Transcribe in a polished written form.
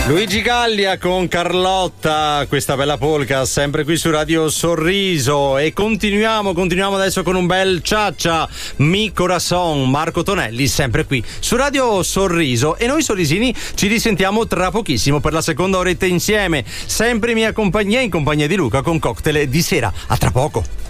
Luigi Gallia con Carlotta, questa bella polka sempre qui su Radio Sorriso, e continuiamo adesso con un bel ciaccia, Mi Corazon, Marco Tonelli sempre qui su Radio Sorriso, e noi sorrisini ci risentiamo tra pochissimo per la seconda oretta insieme, sempre in mia compagnia, in compagnia di Luca, con Cocktail di sera. A tra poco.